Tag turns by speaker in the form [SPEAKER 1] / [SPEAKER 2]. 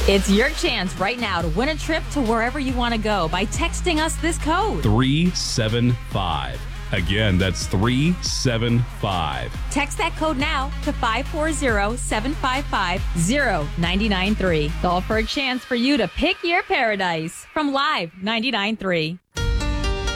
[SPEAKER 1] It's your chance right now to win a trip to wherever you want to go by texting us this code.
[SPEAKER 2] 375. Again, that's 375.
[SPEAKER 1] Text that code now to 540-755-0993. Call for a chance for you to pick your paradise from Live 99.3.